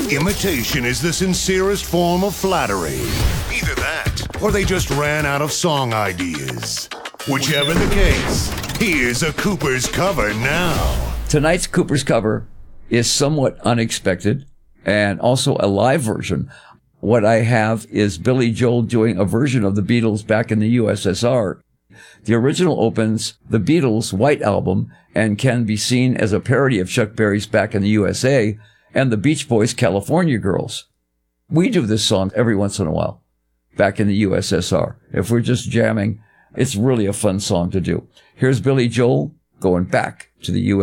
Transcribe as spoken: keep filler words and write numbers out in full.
Imitation is the sincerest form of flattery. Either that, or they just ran out of song ideas. Whichever the case, here's a Cooper's cover now. Tonight's Cooper's cover is somewhat unexpected and also a live version. What I have is Billy Joel doing a version of the Beatles back in the U S S R. The original opens the Beatles' White Album and can be seen as a parody of Chuck Berry's Back in the U S A and the Beach Boys' California Girls. We do this song every once in a while back in the U S S R. If we're just jamming, it's really a fun song to do. Here's Billy Joel going back to the U S